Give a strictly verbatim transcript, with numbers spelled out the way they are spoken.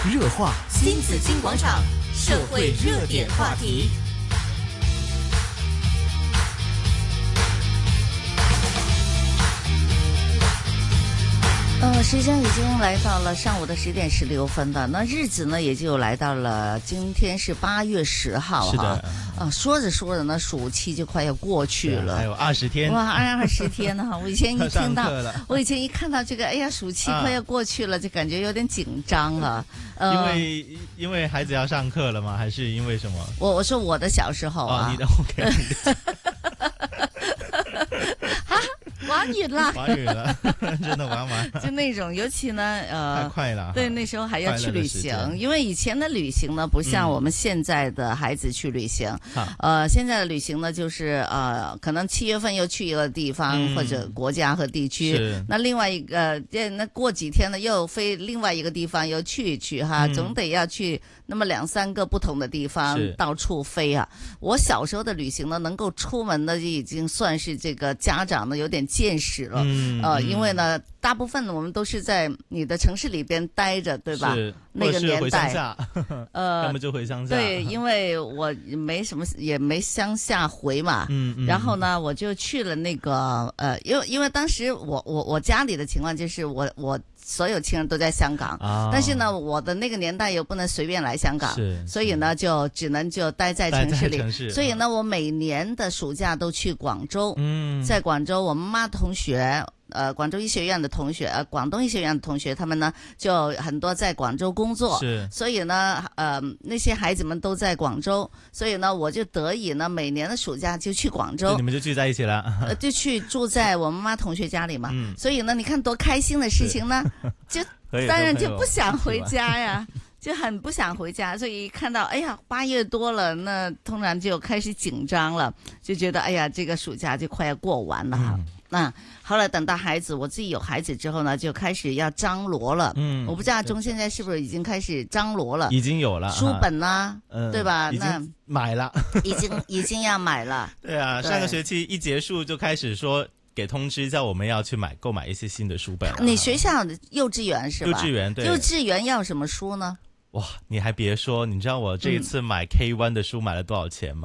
热话新紫金广场，社会热点话题。 呃，时间已经来到了上午的十点十六分了，那日子呢也就来到了今天是八月十号哈。 是的。 啊，说着说着呢，暑期就快要过去了， 还有二十天。 哇，二二十天哈！我以前一听到，我以前一看到这个，哎呀，暑期快要过去了，啊、就感觉有点紧张了。 呃、因为因为孩子要上课了吗？还是因为什么？ 我我说我的小时候啊， 哦、你的 OK。 玩完了， 玩完了，真的玩完。 就那种，尤其呢，呃， 太快了。 对，那时候还要去旅行，因为以前的旅行呢，不像我们现在的孩子去旅行。嗯、呃，现在的旅行呢，就是呃，可能七月份又去一个地方、嗯、或者国家和地区，那另外一个，那过几天呢又飞另外一个地方又去一去哈，嗯、总得要去那么两三个不同的地方到处飞啊。我小时候的旅行呢，能够出门呢，就已经算是这个家长呢有点见识了。嗯，呃，因为呢，大部分我们都是在你的城市里边待着，对吧？ 是， 那个年代， 呃，要么就回乡下。 对，因为我没什么，也没乡下回嘛。嗯嗯。然后呢，我就去了那个，呃，因为因为当时我我我家里的情况就是我我。所有亲人都在香港，哦、但是呢，我的那个年代又不能随便来香港，所以呢，就只能就待在城市里。 城市所以呢，我每年的暑假都去广州，嗯、在广州，我妈妈同学。呃，广州医学院的同学，呃，广东医学院的同学，他们呢就很多在广州工作， 是， 所以呢，呃，那些孩子们都在广州，所以呢，我就得以呢每年的暑假就去广州， 你们就聚在一起了， 呃，就去住在我妈妈同学家里嘛，嗯、所以呢，你看多开心的事情呢，就当然就不想回家呀。就很不想回家，所以看到哎呀八月多了，那突然就开始紧张了，就觉得哎呀这个暑假就快要过完了哈。嗯、那后来等到孩子，我自己有孩子之后呢，就开始要张罗了。嗯，我不知道阿中现在是不是已经开始张罗了？ 已经有了书本啦、啊，嗯、对吧？ 那买了， 已经已经要买了。 对啊，对，上个学期一结束就开始说。给通知叫我们要去买购买一些新的书本。 你学校的幼稚园是吧？ 幼稚园对。 幼稚园要什么书呢？ 哇，你还别说，你知道我这一次买 K 一 的书买了多少钱吗？